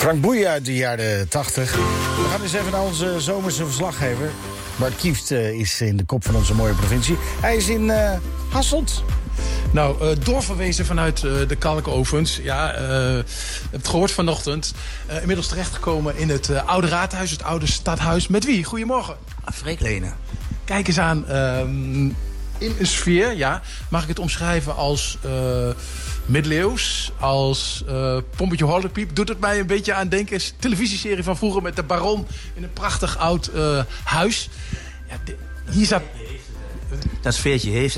Frank Boeien uit de jaren 80. We gaan eens even naar onze zomerse verslaggever. Bart Kieft is in de kop van onze mooie provincie. Hij is in Hasselt. Nou, doorverwezen vanuit de kalkovens. Ja, heb het gehoord vanochtend. Inmiddels terechtgekomen in het oude raadhuis, het oude stadhuis. Met wie? Goedemorgen. Freek Lenen. Kijk eens aan. In een sfeer, ja. Mag ik het omschrijven als middeleeuws, als Pompetje Horlepiep? Doet het mij een beetje aan denken. Is een televisieserie van vroeger met de baron in een prachtig oud huis. Ja, hier staat... Dat sfeertje heeft